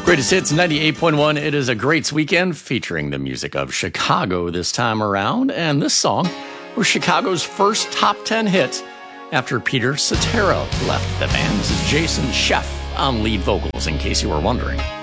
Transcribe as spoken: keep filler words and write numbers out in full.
Greatest Hits ninety-eight point one. It is a great weekend featuring the music of Chicago this time around. And this song was Chicago's first top ten hit after Peter Cetera left the band. This is Jason Scheff on lead vocals, in case you were wondering.